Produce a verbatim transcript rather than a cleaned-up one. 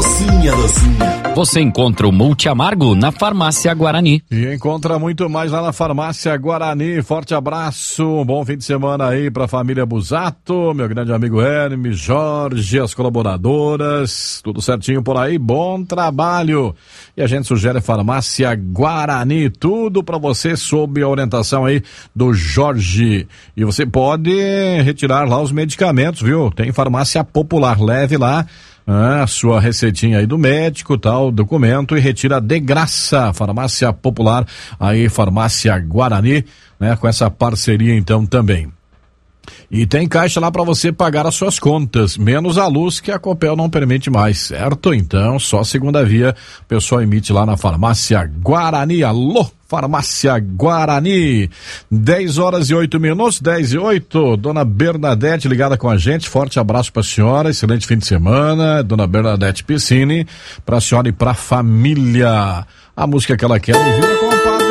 docinha, docinha. Você encontra o Multi Amargo na Farmácia Guarani. E encontra muito mais lá na Farmácia Guarani. Forte abraço, bom fim de semana aí pra família Busato, meu grande amigo Hermes, Jorge, as colaboradoras, tudo certinho por aí, bom trabalho. E a gente sugere Farmácia Guarani, tudo pra você sob a orientação aí do Jorge. E você pode retirar lá os medicamentos, viu? Tem Farmácia Popular, leve lá a sua receitinha aí do médico, tal, documento, e retira de graça. Farmácia Popular, aí Farmácia Guarani, né, com essa parceria então também. E tem caixa lá para você pagar as suas contas, menos a luz que a Copel não permite mais, certo? Então, só segunda via, o pessoal emite lá na Farmácia Guarani. Alô, Farmácia Guarani. dez horas e oito minutos, dez e oito. Dona Bernadette ligada com a gente. Forte abraço pra senhora, excelente fim de semana. Dona Bernadette Piscine, pra senhora e pra família. A música que ela quer ouvir é com a